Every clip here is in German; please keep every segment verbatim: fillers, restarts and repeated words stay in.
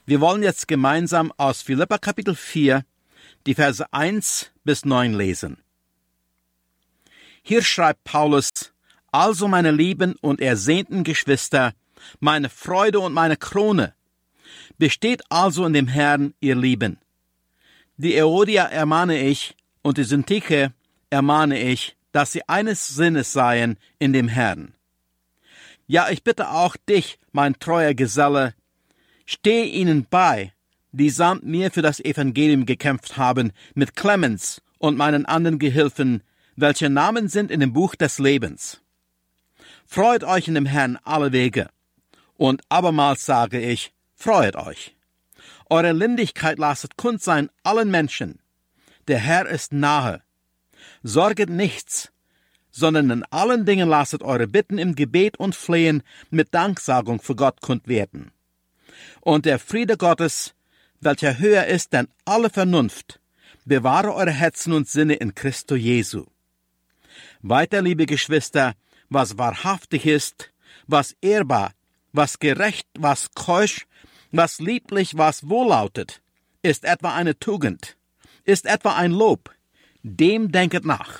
Wir wollen jetzt gemeinsam aus Philipper Kapitel vier die Verse eins bis neun lesen. Hier schreibt Paulus: Also, meine lieben und ersehnten Geschwister, meine Freude und meine Krone, besteht also in dem Herrn, ihr Lieben. Die Euodia ermahne ich und die Syntyche ermahne ich, dass sie eines Sinnes seien in dem Herrn. Ja, ich bitte auch dich, mein treuer Geselle, steh ihnen bei, die samt mir für das Evangelium gekämpft haben, mit Clemens und meinen anderen Gehilfen, welche Namen sind in dem Buch des Lebens. Freut euch in dem Herrn alle Wege. Und abermals sage ich, freut euch. Eure Lindigkeit lasset kund sein allen Menschen. Der Herr ist nahe. Sorget nichts, sondern in allen Dingen lasset eure Bitten im Gebet und Flehen mit Danksagung für Gott kund werden. Und der Friede Gottes, welcher höher ist denn alle Vernunft, bewahre eure Herzen und Sinne in Christo Jesu. Weiter, liebe Geschwister, was wahrhaftig ist, was ehrbar, was gerecht, was keusch, was lieblich, was wohllautet, ist etwa eine Tugend, ist etwa ein Lob, dem denket nach.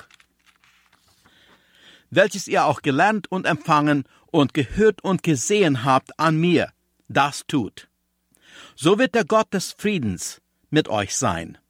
Welches ihr auch gelernt und empfangen und gehört und gesehen habt an mir, das tut. So wird der Gott des Friedens mit euch sein.